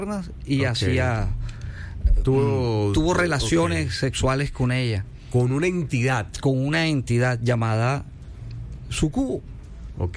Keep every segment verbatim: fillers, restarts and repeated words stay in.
y okay. hacía tuvo, tuvo relaciones okay. sexuales con ella. Con una entidad. Con una entidad llamada sucubo. Ok.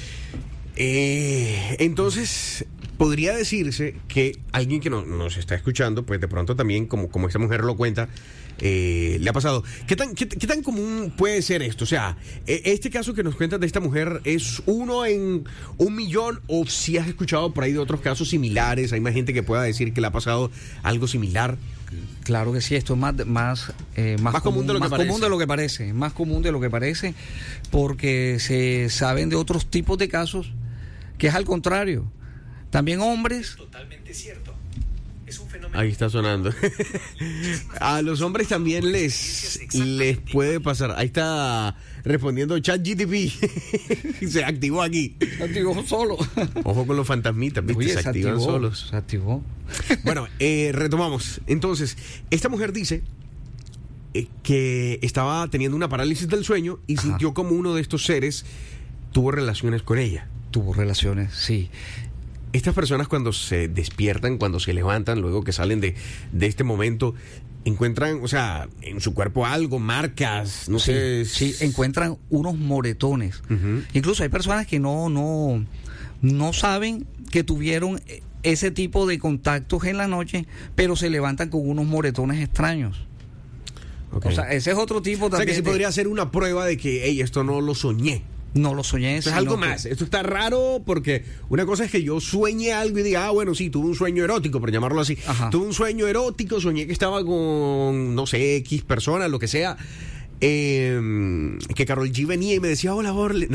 Eh, entonces, podría decirse que alguien que no, nos está escuchando, pues de pronto también, como, como esta mujer lo cuenta, eh, le ha pasado. ¿Qué tan, qué, qué tan común puede ser esto? O sea, este caso que nos cuentas de esta mujer, ¿es uno en un millón? ¿O si has escuchado por ahí de otros casos similares? ¿Hay más gente que pueda decir que le ha pasado algo similar? Claro que sí, esto es más más eh, más, más común, común de lo más que parece. común de lo que parece, más común de lo que parece, porque se saben de otros tipos de casos que es al contrario. También hombres. Totalmente cierto. Es un fenómeno. Ahí está sonando. A los hombres también les les puede pasar. Ahí está respondiendo ChatGPT. Se activó aquí. Se activó solo. Ojo con los fantasmitas, ¿viste? Oye, se, se activan activó, solos. Se activó. Bueno, eh, retomamos. Entonces, esta mujer dice eh, que estaba teniendo una parálisis del sueño y Ajá. sintió como uno de estos seres tuvo relaciones con ella. Tuvo relaciones, sí. Estas personas cuando se despiertan, cuando se levantan, luego que salen de, de este momento, encuentran, o sea, en su cuerpo algo, marcas, no sí, sé. Sí, encuentran unos moretones. Uh-huh. Incluso hay personas que no, no, no saben que tuvieron ese tipo de contactos en la noche, pero se levantan con unos moretones extraños. Okay. O sea, ese es otro tipo también. O sea, que sí de... podría ser una prueba de que, hey, esto no lo soñé. No lo soñé. Esto es algo más. Que... Esto está raro porque una cosa es que yo sueñe algo y diga, ah, bueno, sí, tuve un sueño erótico, por llamarlo así. Ajá. Tuve un sueño erótico, soñé que estaba con, no sé, X personas, lo que sea. Eh, que Karol G venía y me decía, hola, Borle.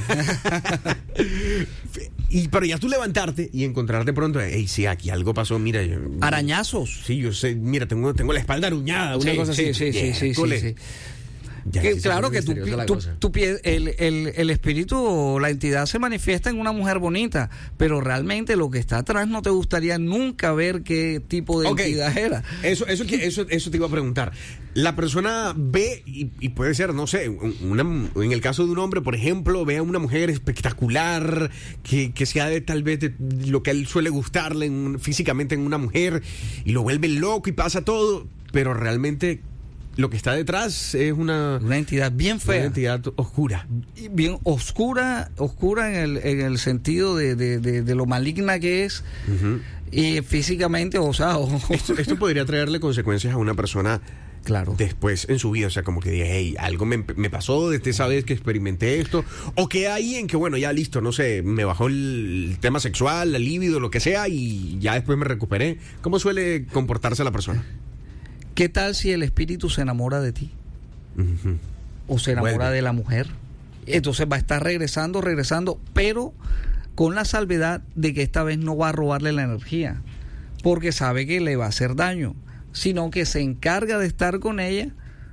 Y pero ya tú levantarte y encontrarte pronto, hey, sí, aquí algo pasó, mira. Yo, arañazos. Sí, yo sé, mira, tengo, tengo la espalda aruñada, una sí, cosa sí, así. Sí, sí, sí, sí, sí. Ya, que, claro que tu, tu, tu pie, el, el, el espíritu o la entidad se manifiesta en una mujer bonita, pero realmente lo que está atrás no te gustaría nunca ver qué tipo de okay. entidad era. Eso, eso, eso, eso te iba a preguntar. La persona ve, y, y puede ser, no sé, una, en el caso de un hombre, por ejemplo, ve a una mujer espectacular, que, que sea de tal vez de lo que a él suele gustarle en, físicamente en una mujer, y lo vuelve loco y pasa todo, pero realmente... Lo que está detrás es una... Una entidad bien fea. Una entidad oscura. Bien oscura, oscura en el, en el sentido de, de, de, de lo maligna que es. Uh-huh. Y físicamente, o sea... O... Esto, esto podría traerle consecuencias a una persona... Claro. Después en su vida, o sea, como que diga, hey, algo me, me pasó desde esa vez que experimenté esto. O que ahí en que, bueno, ya listo, no sé, me bajó el, el tema sexual, la libido, lo que sea, y ya después me recuperé. ¿Cómo suele comportarse la persona? ¿Qué tal si el espíritu se enamora de ti? Uh-huh. O se enamora Vuelve. de la mujer. Entonces va a estar regresando, regresando, pero con la salvedad de que esta vez no va a robarle la energía, porque sabe que le va a hacer daño, sino que se encarga de estar con ella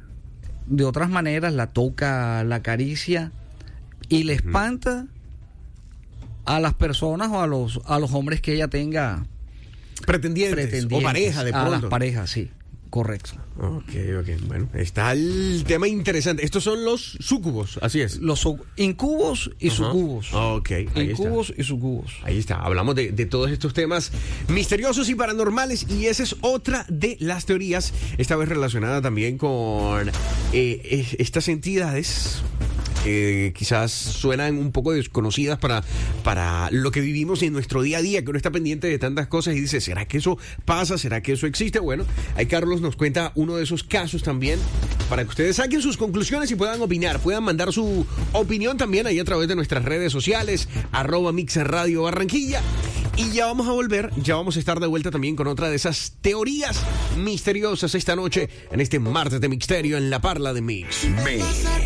de otras maneras, la toca, la acaricia y le espanta uh-huh. a las personas o a los, a los hombres que ella tenga pretendientes, pretendientes o pareja de pronto. A las parejas, sí. Correcto. Ok, ok. Bueno, está el tema interesante. Estos son los súcubos, así es. Los incubos y uh-huh. sucubos. Ok, ahí incubos está. y sucubos. Ahí está. Hablamos de, de todos estos temas misteriosos y paranormales, y esa es otra de las teorías, esta vez relacionada también con eh, estas entidades. Eh, quizás suenan un poco desconocidas para, para lo que vivimos en nuestro día a día, que uno está pendiente de tantas cosas y dice, ¿será que eso pasa? ¿Será que eso existe? Bueno, ahí Carlos nos cuenta uno de esos casos también, para que ustedes saquen sus conclusiones y puedan opinar, puedan mandar su opinión también ahí a través de nuestras redes sociales, arroba Mixer Radio Barranquilla. Y ya vamos a volver, ya vamos a estar de vuelta también con otra de esas teorías misteriosas esta noche, en este martes de Mixterio en La Parla de Mix. Mix.